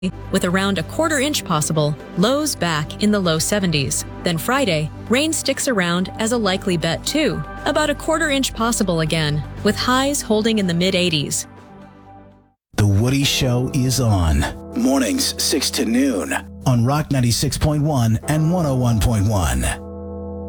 with around a quarter inch possible, lows back in the low 70s. Then Friday, rain sticks around as a likely bet too, about a quarter inch possible again, with highs holding in the mid 80s. The Woody Show is on. Mornings 6 to noon on Rock 96.1 and 101.1.